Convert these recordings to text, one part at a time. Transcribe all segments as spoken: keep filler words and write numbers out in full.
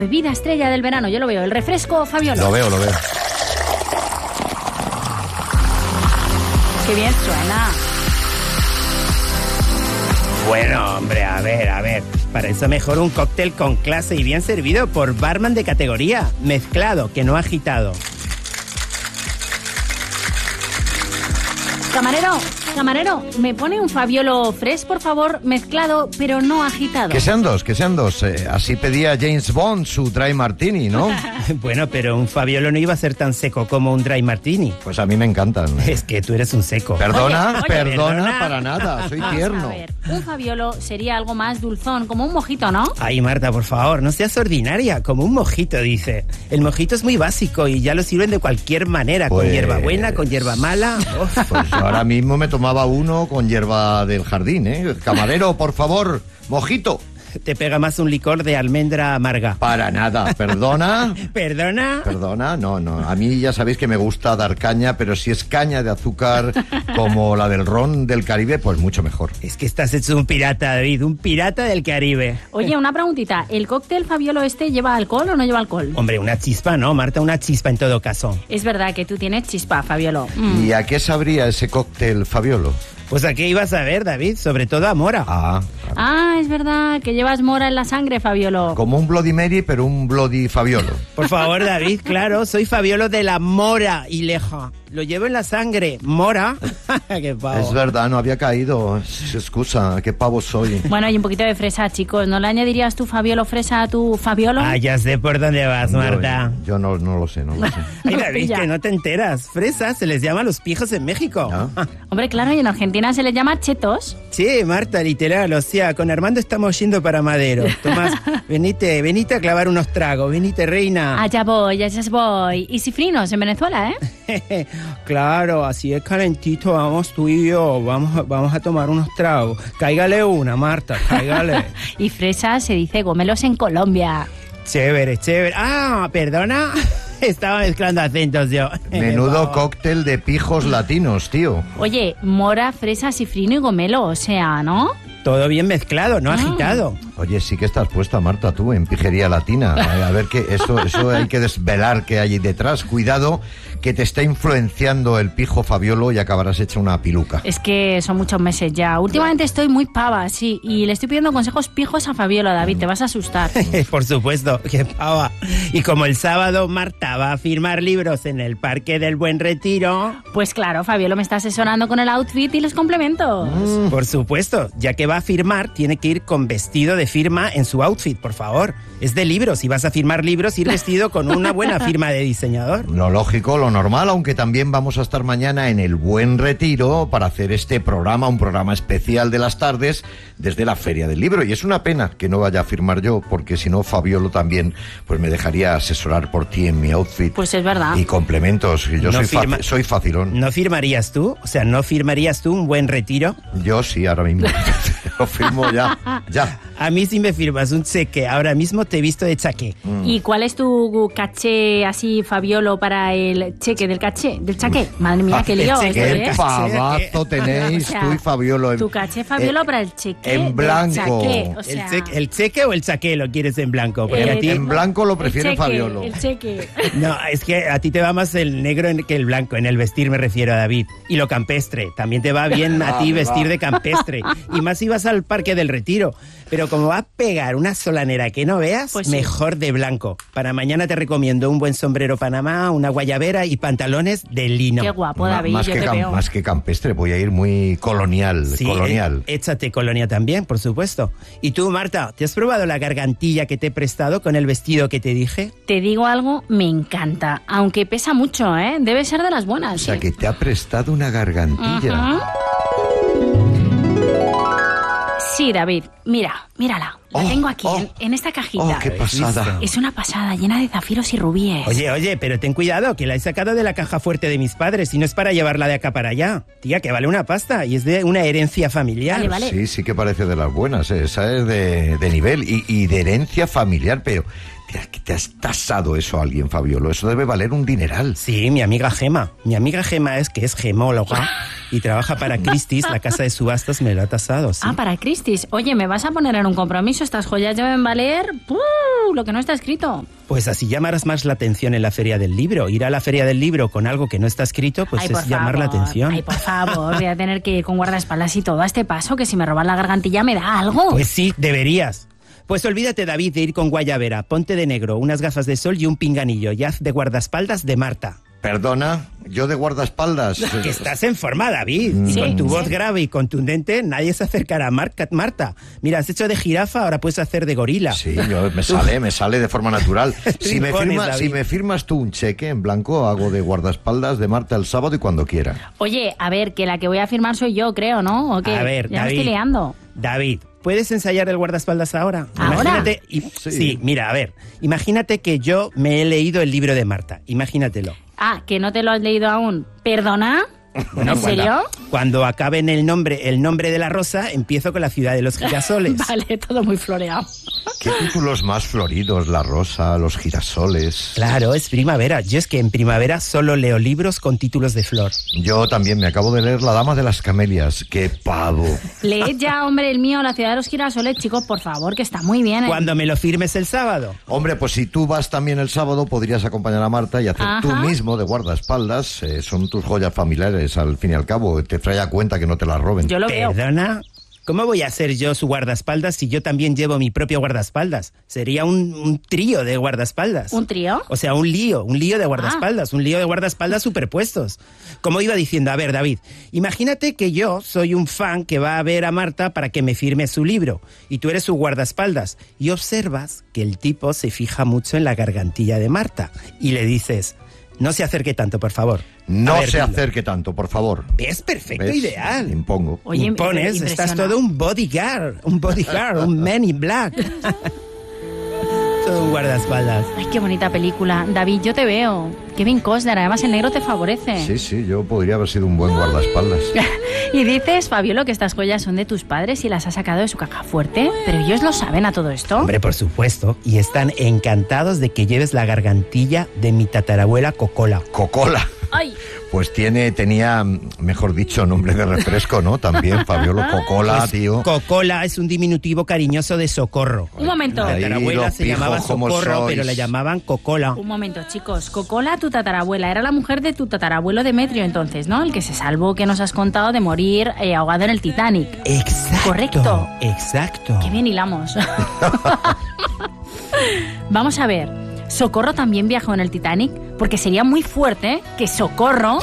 Bebida estrella del verano, yo lo veo, el refresco Fabiolo. Lo veo, lo veo. Qué bien suena. Bueno, hombre, a ver, a ver. Para eso mejor un cóctel con clase y bien servido por barman de categoría. Mezclado, que no agitado. Camarero, camarero, ¿me pone un Fabiolo Fresh, por favor, mezclado, pero no agitado? Que sean dos, que sean dos. Eh, así pedía James Bond su Dry Martini, ¿no? Bueno, pero un Fabiolo no iba a ser tan seco como un Dry Martini. Pues a mí me encantan. Es que tú eres un seco. Perdona, Oye, oye, perdona, perdona. para nada, soy Vamos tierno. a ver, un Fabiolo sería algo más dulzón, como un mojito, ¿no? Ay, Marta, por favor, no seas ordinaria, como un mojito, dice. El mojito es muy básico y ya lo sirven de cualquier manera, Pues- con hierba buena, con hierba mala. Uf. Pues ahora mismo me tomaba uno con hierba del jardín, ¿eh? Camarero, por favor, mojito. Te pega más un licor de almendra amarga. Para nada, perdona. ¿Perdona? Perdona, no, no. A mí ya sabéis que me gusta dar caña, pero si es caña de azúcar como la del ron del Caribe, pues mucho mejor. Es que estás hecho un pirata, David, un pirata del Caribe. Oye, una preguntita, ¿el cóctel Fabiolo este lleva alcohol o no lleva alcohol? Hombre, una chispa, ¿no, Marta? Una chispa en todo caso. Es verdad que tú tienes chispa, Fabiolo. Mm. ¿Y a qué sabría ese cóctel, Fabiolo? Pues ¿a qué ibas a ver, David? Sobre todo a mora. Ah, Ah, es verdad, que llevas mora en la sangre, Fabiolo. como un Bloody Mary, pero un Bloody Fabiolo. Por favor, David, claro, soy Fabiolo de la Mora y Leja. Lo llevo en la sangre. ¿Mora? ¡Qué pavo! Es verdad, no había caído. Es- Excusa, qué pavo soy. Bueno, y un poquito de fresa, chicos. ¿No le añadirías tu Fabiolo fresa a tu Fabiolo? Ah, ya sé por dónde vas, Marta. Yo, yo no, no lo sé, no lo sé. Ay, David, Pilla. que no te enteras. Fresas se les llama a los pijos en México. ¿Ah? Hombre, claro, y en Argentina se les llama chetos. Sí, Marta, literal, o sea, con Armando estamos yendo para Madero. Tomás, venite, venite a clavar unos tragos, venite, reina. Allá voy, allá voy. Y cifrinos en Venezuela, ¿eh? Claro, así es calentito, vamos tú y yo, vamos, a- vamos a tomar unos tragos. Cáigale una, Marta, cáigale. Y fresa se dice gomelos en Colombia. Chévere, chévere. Ah, perdona, estaba mezclando acentos yo. Menudo cóctel de pijos latinos, tío. Oye, mora, fresa, cifrino y gomelo, o sea, ¿no? Todo bien mezclado, no Ah. agitado. Oye, sí que estás puesta, Marta, tú, en pijería latina. A ver, que eso, eso hay que desvelar qué hay detrás. Cuidado, que te está influenciando el pijo Fabiolo y acabarás hecha una piluca. Es que son muchos meses ya. Últimamente estoy muy pava, sí, y le estoy pidiendo consejos pijos a Fabiolo, David, te vas a asustar. Por supuesto, qué pava. Y como el sábado Marta va a firmar libros en el Parque del Buen Retiro, Pues claro, Fabiolo me está asesorando con el outfit y los complementos. por supuesto, ya que va a firmar, tiene que ir con vestido de firma en su outfit, por favor. Es de libros, si vas a firmar libros, ir vestido con una buena firma de diseñador. Lo lógico, lo normal, aunque también vamos a estar mañana en el Buen Retiro para hacer este programa, un programa especial de las tardes desde la Feria del Libro. Y es una pena que no vaya a firmar yo, porque si no, Fabiolo también pues me dejaría asesorar por ti en mi outfit. Pues es verdad. Y complementos, y yo No soy, firma- faci- soy facilón. ¿No firmarías tú? O sea, ¿no firmarías tú un buen retiro? Yo sí, ahora mismo. Lo firmo ya, ya. A mí si me firmas un cheque, ahora mismo te he visto de chaqué. ¿Y cuál es tu caché así, Fabiolo, para el cheque del caché? ¿Del chaqué? Madre mía, qué lío El esto, cheque, ¿eh? Qué pavazo tenéis O sea, tú y Fabiolo. en- Tu caché, Fabiolo, eh, para el cheque en del blanco. chaqué, o ¿El, sea, cheque, ¿El cheque o el chaqué lo quieres en blanco? Porque Eh, a ti... En blanco lo prefiere el cheque, Fabiolo. El cheque. No, es que a ti te va más el negro en- que el blanco, en el vestir me refiero a David. Y lo campestre, también te va bien a ti Ah, vestir va. de campestre. Y más si vas al Parque del Retiro. Pero como va a pegar una solanera que no veas, Pues sí. mejor de blanco. Para mañana te recomiendo un buen sombrero Panamá, una guayabera y pantalones de lino. Qué guapo, Ma- David, más, yo que te cam- veo. más que campestre, voy a ir muy colonial. Sí, colonial. eh, échate colonia también, por supuesto. Y tú, Marta, ¿te has probado la gargantilla que te he prestado con el vestido que te dije? Te digo algo, me encanta. Aunque pesa mucho, ¿eh? Debe ser de las buenas. O sea, sí. que te ha prestado una gargantilla. Ujú. Sí, David, mira, mírala. La Oh, tengo aquí, oh. en, en esta cajita. Oh, qué pasada. Es una pasada, llena de zafiros y rubíes. Oye, oye, pero ten cuidado, que la he sacado de la caja fuerte de mis padres y no es para llevarla de acá para allá. Tía, que vale una pasta y es de una herencia familiar. Vale, vale. Sí, sí que parece de las buenas, ¿eh? Esa es de, de nivel y, y de herencia familiar, pero te, que te has tasado eso a alguien, Fabiolo. Eso debe valer un dineral. Sí, mi amiga Gema. Mi amiga Gema es que es gemóloga y trabaja para Christie's, la casa de subastas, me lo ha tasado, sí. Ah, para Christie's. Oye, ¿me vas a poner en un compromiso? Estas joyas deben valer ¡uh! Lo que no está escrito. Pues así llamarás más la atención en la Feria del Libro. Ir a la Feria del Libro con algo que no está escrito, pues Ay, es llamar favor. la atención. Ay, por favor, voy a tener que ir con guardaespaldas y todo a este paso, que si me roban la gargantilla me da algo. Pues sí, deberías. Pues olvídate, David, de ir con guayabera, ponte de negro, unas gafas de sol y un pinganillo, y haz de guardaespaldas de Marta. Perdona, yo de guardaespaldas. Que estás en forma, David. Y Sí, con tu sí. voz grave y contundente, nadie se acercará a Mar- Marta. Mira, has hecho de jirafa, ahora puedes hacer de gorila. Sí, yo, me sale, me sale de forma natural. Si me, Trincones, firma, David. si me firmas tú un cheque en blanco, hago de guardaespaldas de Marta el sábado y cuando quiera. Oye, a ver, que la que voy a firmar soy yo, creo, ¿no? ¿O qué? A ver, ya David. me estoy liando. David, ¿puedes ensayar el guardaespaldas ahora? ¿Ahora? Imagínate, y- Sí. sí, mira, a ver, imagínate que yo me he leído el libro de Marta, imagínatelo. Ah, que no te lo has leído aún. ¿Perdona? Bueno, ¿En serio? Cuando, cuando acabe en el nombre, el nombre de la rosa, empiezo con la ciudad de los girasoles. Vale, todo muy floreado. ¿Qué títulos más floridos? La rosa, los girasoles. Claro, es primavera. Yo es que en primavera solo leo libros con títulos de flor. Yo también me acabo de leer La Dama de las Camelias. ¡Qué pavo! Leed ya, hombre, el mío, La ciudad de los girasoles, chicos, por favor, que está muy bien. ¿eh? Cuando me lo firmes el sábado. Hombre, pues si tú vas también el sábado, podrías acompañar a Marta y hacer Ajá. tú mismo de guardaespaldas. Eh, son tus joyas familiares, al fin y al cabo. Te trae a cuenta que no te las roben. Yo lo veo. ¿Perdona? ¿Cómo voy a ser yo su guardaespaldas si yo también llevo mi propio guardaespaldas? Sería un, un trío de guardaespaldas. ¿Un trío? O sea, un lío, un lío de guardaespaldas, un lío de guardaespaldas superpuestos. Como iba diciendo, a ver, David, imagínate que yo soy un fan que va a ver a Marta para que me firme su libro, y tú eres su guardaespaldas, y observas que el tipo se fija mucho en la gargantilla de Marta, y le dices, no se acerque tanto, por favor. No A ver, se dilo. acerque tanto, por favor. Es perfecto, ¿Ves? ideal. Impongo. Oye, Impones, impresiona. estás todo un bodyguard, un bodyguard, un man in black. Todo un guardaespaldas. Ay, qué bonita película. David, yo te veo. Kevin Costner, además el negro te favorece. Sí, sí, yo podría haber sido un buen guardaespaldas. Y dices, Fabiola, que estas joyas son de tus padres y las has sacado de su caja fuerte. Pero ellos lo saben a todo esto. Hombre, por supuesto. Y están encantados de que lleves la gargantilla de mi tatarabuela Cocola. Cocola. Ay, Pues tiene, tenía, mejor dicho, nombre de refresco, ¿no? También, Fabiolo, Cocola, Pues, tío. Cocola es un diminutivo cariñoso de socorro. un momento. Ay, Mi tatarabuela los se llamaba pijos, ¿cómo Socorro, sois? pero la llamaban Cocola. Un momento, chicos. Cocola, tu tatarabuela, era la mujer de tu tatarabuelo Demetrio entonces, ¿no? El que se salvó, que nos has contado, de morir eh, ahogado en el Titanic. Exacto. Correcto. Exacto. Qué bien hilamos. Vamos a ver. ¿Socorro también viajó en el Titanic? Porque sería muy fuerte que Socorro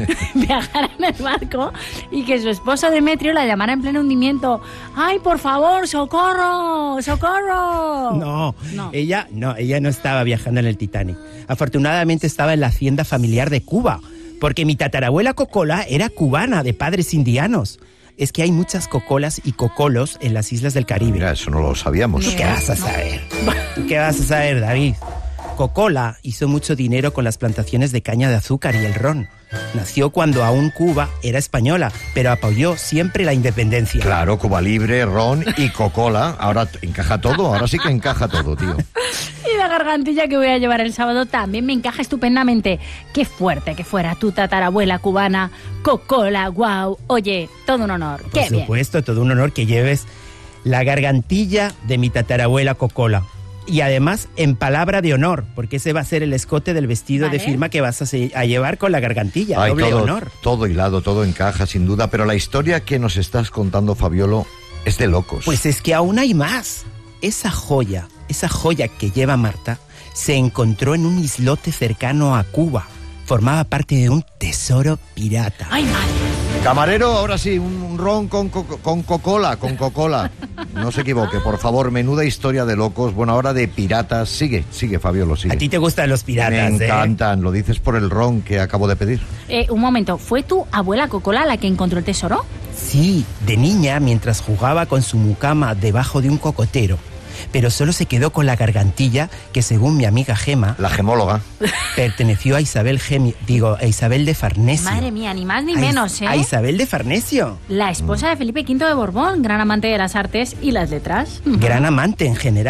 viajara en el barco y que su esposo Demetrio la llamara en pleno hundimiento. ¡Ay, por favor, socorro! ¡Socorro! No, No. ella no, ella no estaba viajando en el Titanic. Afortunadamente estaba en la hacienda familiar de Cuba, porque mi tatarabuela Cocola era cubana, de padres indianos. Es que hay muchas cocolas y cocolos en las islas del Caribe. Mira, eso no lo sabíamos. Ni- ¿Qué vas a saber? ¿Qué vas a saber, David? Cocola hizo mucho dinero con las plantaciones de caña de azúcar y el ron. Nació cuando aún Cuba era española, pero apoyó siempre la independencia. Claro, Cuba Libre, ron y Cocola. Ahora t- encaja todo, ahora sí que encaja todo, tío. Y la gargantilla que voy a llevar el sábado también me encaja estupendamente. Qué fuerte que fuera tu tatarabuela cubana, Cocola, guau. Oye, todo un honor. Por Qué bien. supuesto, todo un honor que lleves la gargantilla de mi tatarabuela Cocola. Y además en palabra de honor, porque ese va a ser el escote del vestido Vale. de firma que vas a, se- a llevar con la gargantilla. Ay, doble todo, honor. todo hilado, todo encaja, sin duda. Pero la historia que nos estás contando, Fabiolo, es de locos. Pues es que aún hay más. Esa joya, esa joya que lleva Marta, se encontró en un islote cercano a Cuba. Formaba parte de un tesoro pirata. Ay, madre. Camarero, ahora sí, un ron con, co- con Coca-Cola, con Coca-Cola. No se equivoque, por favor, menuda historia de locos. Bueno, ahora de piratas. Sigue, sigue, Fabiolo, sigue. A ti te gustan los piratas, Me ¿eh? encantan, lo dices por el ron que acabo de pedir. Eh, un momento, ¿fue tu abuela Cocola la que encontró el tesoro? Sí, de niña, mientras jugaba con su mucama debajo de un cocotero. Pero solo se quedó con la gargantilla que, según mi amiga Gema, La gemóloga. perteneció a Isabel Gemi, digo, a Isabel de Farnesio. Madre mía, ni más ni A Is- menos, ¿eh? A Isabel de Farnesio. La esposa de Felipe quinto de Borbón, gran amante de las artes y las letras. Gran amante en general.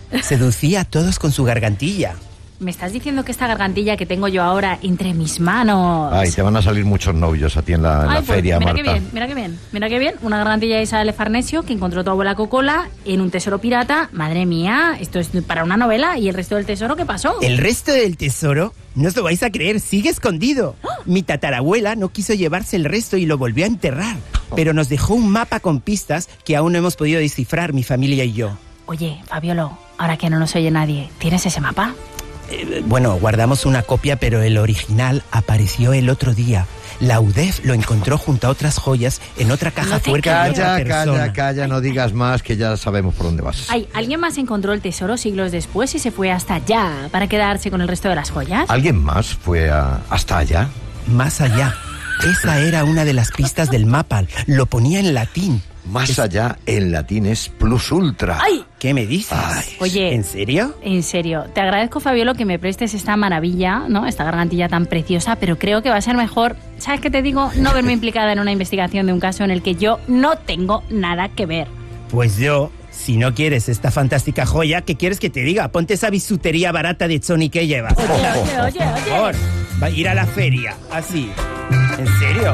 Seducía a todos con su gargantilla. ¿Me estás diciendo que esta gargantilla que tengo yo ahora entre mis manos... Ay, te van a salir muchos novios a ti en la, en Ay, la pues, feria, mira Marta. Qué bien, mira qué bien, mira qué bien. Una gargantilla de Isabel Farnesio que encontró tu abuela Cocola en un tesoro pirata. Madre mía, esto es para una novela. ¿Y el resto del tesoro qué pasó? El resto del tesoro, no os lo vais a creer, sigue escondido. Mi tatarabuela no quiso llevarse el resto y lo volvió a enterrar. Pero nos dejó un mapa con pistas que aún no hemos podido descifrar mi familia y yo. Oye, Fabiolo, ahora que no nos oye nadie, ¿tienes ese mapa? Eh, bueno, guardamos una copia, pero el original apareció el otro día. La U D E F lo encontró junto a otras joyas en otra caja No te fuerte de otra Calla, persona. calla, calla, no digas más, que ya sabemos por dónde vas. Ay, ¿alguien más encontró el tesoro siglos después y se fue hasta allá para quedarse con el resto de las joyas? ¿Alguien más fue a- hasta allá? Más allá. Esa era una de las pistas del mapa. Lo ponía en latín. Más allá, en latín es plus ultra. ¡Ay! ¿Qué me dices? Ay. Oye. ¿En serio? En serio, te agradezco, Fabiolo, que me prestes esta maravilla, ¿no? Esta gargantilla tan preciosa, pero creo que va a ser mejor, ¿sabes qué te digo? No verme implicada en una investigación de un caso en el que yo no tengo nada que ver. Pues yo, si no quieres esta fantástica joya, ¿qué quieres que te diga? Ponte esa bisutería barata de Sony que llevas. Oye, oye, oye, Por oye. favor, va a ir a la feria, así. ¿En serio?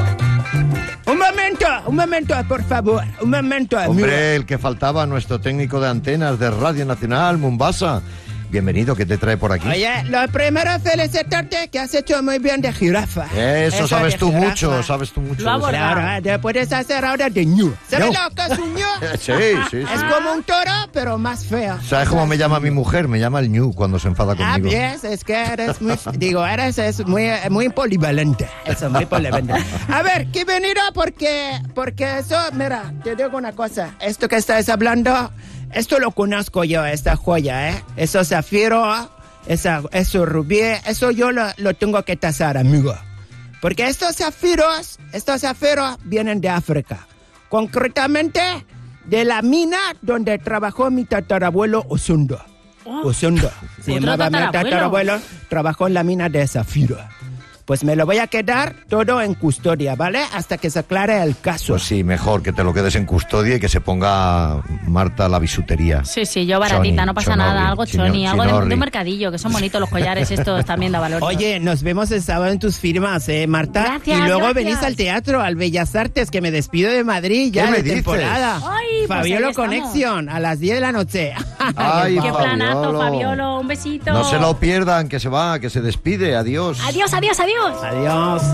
Un momento, un momento, por favor, un momento. amigo. Hombre, el que faltaba, nuestro técnico de antenas de Radio Nacional, Mombasa. Bienvenido, ¿qué te trae por aquí? Oye, lo primero es felicitarte que has hecho muy bien de jirafa. Eso, sabes de tú jirafa. mucho, sabes tú mucho. Lo ha de eso. abordado. Claro, te puedes hacer ahora de ñu. ¿Sabes Ñu. lo que es un ñu? Sí, sí, sí. Es como un toro, pero más feo. ¿Sabes cómo me llama mi mujer? Me llama el ñu cuando se enfada Ah, conmigo. bien, es que eres muy, digo, eres es muy, muy polivalente. Eso, muy polivalente. A ver, que venido porque, porque eso, mira, te digo una cosa. Esto que estás hablando, esto lo conozco yo, esta joya, ¿eh? Eso zafiro, esa, eso rubí, eso yo lo, lo tengo que tasar, amigo. Porque estos zafiros, estos zafiros vienen de África. Concretamente, de la mina donde trabajó mi tatarabuelo Osundo. Oh, Osundo. Se otro llamaba mi tatarabuelo. tatarabuelo, trabajó en la mina de zafiro. Pues me lo voy a quedar todo en custodia, ¿vale? Hasta que se aclare el caso. Pues sí, mejor que te lo quedes en custodia y que se ponga Marta la bisutería. Sí, sí, yo baratita, Choni, no pasa chonorri, nada, algo chino- choni, algo de, chinorri. de un mercadillo, que son bonitos los collares estos también da valor. Oye, nos vemos el sábado en tus firmas, ¿eh, Marta? Gracias, y luego gracias. venís al teatro, al Bellas Artes, que me despido de Madrid ya ¿Qué me de dices? temporada. Ay, pues Fabiolo ahí estamos. Conexión, a las diez de la noche. Ay, Qué planazo, Fabiolo. Fabiolo, un besito. No se lo pierdan, que se va, que se despide. Adiós. Adiós, adiós, adiós. Adiós.